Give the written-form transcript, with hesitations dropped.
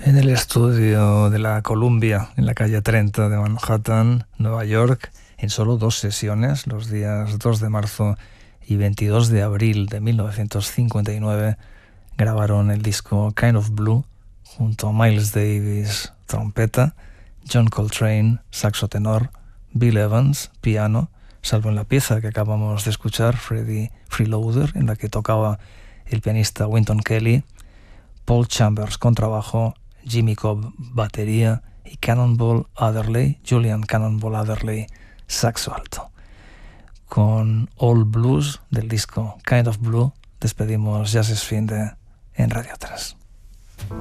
En el estudio de la Columbia, en la calle 30 de Manhattan, Nueva York, en solo 2 sesiones, los días 2 de marzo y 22 de abril de 1959, grabaron el disco Kind of Blue junto a Miles Davis, trompeta, John Coltrane, saxo tenor, Bill Evans, piano, salvo en la pieza que acabamos de escuchar, Freddie Freeloader, en la que tocaba el pianista Wynton Kelly, Paul Chambers, contrabajo, Jimmy Cobb, batería, y Cannonball Adderley, Julian Cannonball Adderley, saxo alto. Con All Blues del disco Kind of Blue despedimos Jazz es Finde en Radio 3.